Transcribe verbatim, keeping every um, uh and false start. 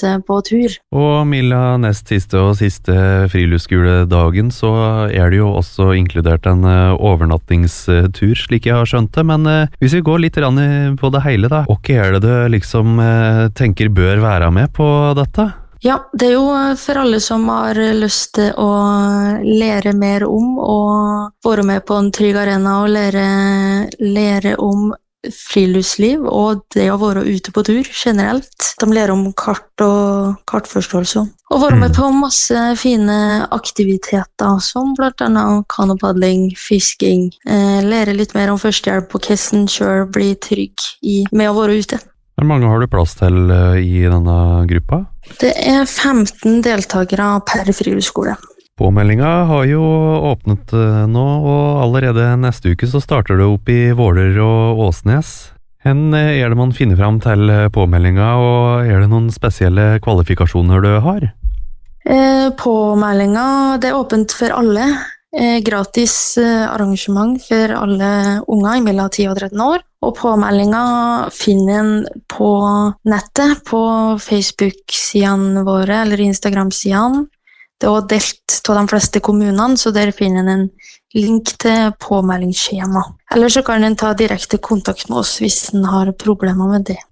reise på tur. Og Milla, nest siste og siste friluftsskoledagen, så er det jo også inkludert en overnattingstur, slik jeg har skjønt det. Men eh, hvis vi går litt rann på det hele da, hva er det du liksom eh, tenker bør være med på dette? Ja, det er jo for alle som har lyst til å lære mer om og være med på en trygg arena og lære, lære om friluftsliv og det å være ute på tur generelt. De lærer om kart og kartforståelse. Og være med på masse fine aktiviteter som blant annet kanopadling, fisking, eh, lære litt mer om førstehjelp og hvordan selv bli trygg i, med å være ute. Hvor mange har du plass til i denne gruppa? Det er femten deltakere per friluftsskole. Påmeldinga har jo åpnet nå, og allerede neste uke så starter det opp i Våler og Åsnes. Hvor er det man finner fram til påmeldinga, og er det noen spesielle kvalifikasjoner du har? Eh, påmeldinga, det er åpent for alle. Eh, gratis eh, arrangement for alle unger mellom ti og tretten år. Og påmeldinga finner en på nettet, på Facebook-sidene våre, eller Instagram-sidene. Det er også delt av de fleste kommunene, så der finner en en link til påmeldingsskjema. Eller så kan en ta direkte kontakt med oss hvis en har problemer med det.